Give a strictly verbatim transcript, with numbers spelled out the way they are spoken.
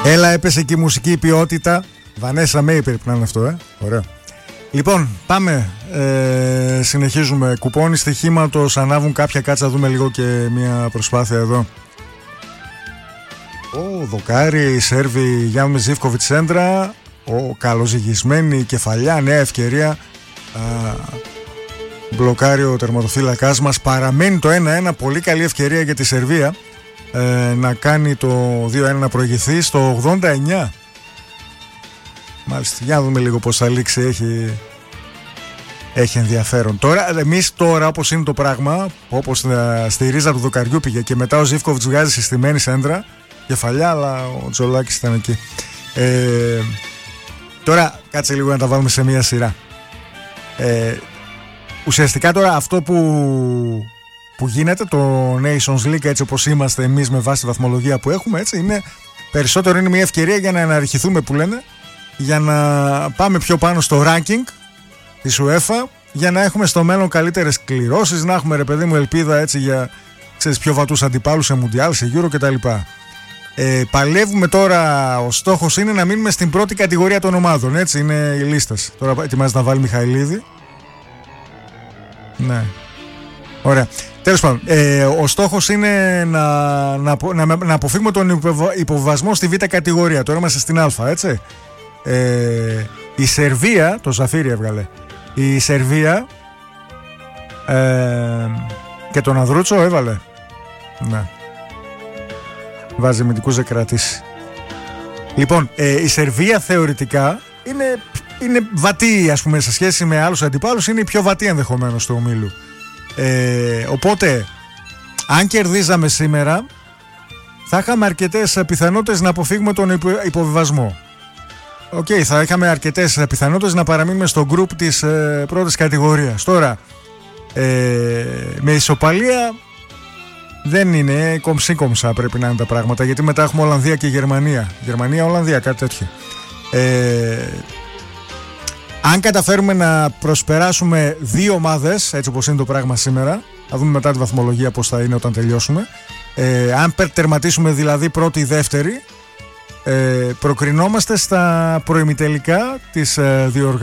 Έλα, έπεσε και η μουσική ποιότητα. Βανέσα Μέι πρέπει να είναι αυτό, ε. Ωραίο. Λοιπόν, πάμε. Ε, συνεχίζουμε. Κουπόνι στοιχήματος. Ανάβουν κάποια, κάτσα δούμε λίγο και μια προσπάθεια εδώ. Ο Δοκάρη, η Σέρβη, Γιάννη Ζίβκοβιτς Σέντρα. Ο καλοζυγισμένη κεφαλιά, νέα ευκαιρία. Α, μπλοκάρει ο τερματοφύλακάς μας. Παραμένει το ένα ένα. Πολύ καλή ευκαιρία για τη Σερβία ε, να κάνει το δύο ένα, να προηγηθεί στο ογδόντα εννιά. Μάλιστα, για να δούμε λίγο πως θα λήξει. Έχει, έχει ενδιαφέρον. Τώρα, εμείς τώρα όπως είναι το πράγμα, όπως στη ρίζα του Δοκαριού πήγε και μετά ο Ζίβκοβιτς βγάζει συστημένη σέντρα, κεφαλιά, αλλά ο Τζολάκης ήταν εκεί. Ε, τώρα κάτσε λίγο να τα βάλουμε σε μία σειρά. Ε, ουσιαστικά τώρα αυτό που, που γίνεται, το Nations League, έτσι όπως είμαστε εμείς με βάση τη βαθμολογία που έχουμε, έτσι, είναι, περισσότερο είναι μια ευκαιρία για να αναρριχηθούμε, που λένε, για να πάμε πιο πάνω στο ranking της UEFA, για να έχουμε στο μέλλον καλύτερες κληρώσεις, να έχουμε, ρε παιδί μου, ελπίδα, έτσι, για, ξέρεις, πιο βατούς αντιπάλους σε Mundial, σε Euro κτλ. Ε, παλεύουμε τώρα, ο στόχος είναι να μείνουμε στην πρώτη κατηγορία των ομάδων, έτσι είναι οι λίστες. Τώρα ετοιμάζεται να βάλει Μιχαηλίδη. Ναι. Ωραία. Τέλος πάντων, ε, ο στόχος είναι να, να, να, να αποφύγουμε τον υποβιβασμό στη β' κατηγορία. Τώρα είμαστε στην Α, έτσι. Ε, η Σερβία, το Ζαφύρι έβγαλε. Η Σερβία ε, και τον Ανδρούτσο έβαλε. Ναι. Βάζει μυντικούς, δεν κρατήσει. Λοιπόν, ε, η Σερβία θεωρητικά είναι, είναι βατή, ας πούμε, σε σχέση με άλλους αντιπάλους, είναι η πιο βατή ενδεχομένως του ομίλου. Ε, οπότε, αν κερδίζαμε σήμερα, θα είχαμε αρκετές πιθανότητες να αποφύγουμε τον υπο, υποβιβασμό. Οκ, okay, θα είχαμε αρκετές πιθανότητες να παραμείνουμε στο γκρουπ της ε, πρώτης κατηγορίας. Τώρα, ε, με ισοπαλία δεν είναι, κομψή κομψά πρέπει να είναι τα πράγματα, γιατί μετά έχουμε Ολλανδία και Γερμανία. Γερμανία, Ολλανδία, κάτι τέτοιο. Ε, αν καταφέρουμε να προσπεράσουμε δύο ομάδες, έτσι όπως είναι το πράγμα σήμερα, θα δούμε μετά τη βαθμολογία πώς θα είναι όταν τελειώσουμε. Ε, αν τερματίσουμε δηλαδή πρώτη ή δεύτερη, ε, προκρινόμαστε στα προημιτελικά της ε, διοργάνωσης